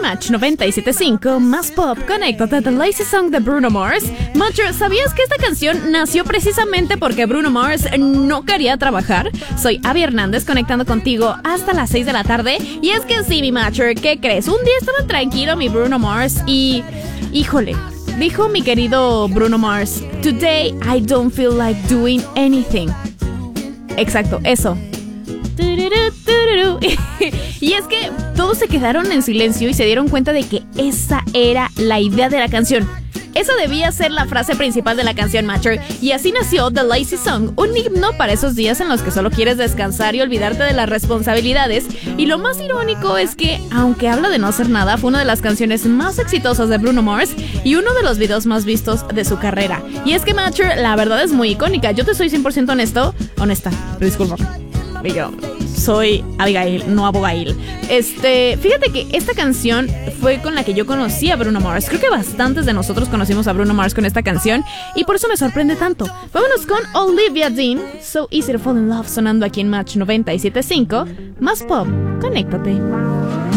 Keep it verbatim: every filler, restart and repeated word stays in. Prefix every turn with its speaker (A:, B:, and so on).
A: Match noventa y siete punto cinco, más pop, conéctate a The Lazy Song de Bruno Mars. Macho, ¿sabías que esta canción nació precisamente porque Bruno Mars no quería trabajar? Soy Abby Hernández conectando contigo hasta las seis de la tarde. Y es que sí, mi Macho, ¿qué crees? Un día estaba tranquilo mi Bruno Mars y... híjole, dijo mi querido Bruno Mars, "Today I don't feel like doing anything". Exacto, eso. Y es que todos se quedaron en silencio y se dieron cuenta de que esa era la idea de la canción. Esa debía ser la frase principal de la canción, Macho. Y así nació The Lazy Song, un himno para esos días en los que solo quieres descansar y olvidarte de las responsabilidades. Y lo más irónico es que, aunque habla de no hacer nada, fue una de las canciones más exitosas de Bruno Mars y uno de los videos más vistos de su carrera. Y es que, Macho, la verdad es muy icónica. Yo te soy cien por ciento honesto, honesta, disculpa. Yo soy Abigail, no Abogail. Este, fíjate que esta canción fue con la que yo conocí a Bruno Mars. Creo que bastantes de nosotros conocimos a Bruno Mars con esta canción y por eso me sorprende tanto. Vámonos con Olivia Dean, So Easy to Fall in Love, sonando aquí en Match noventa y siete punto cinco. Más pop, conéctate.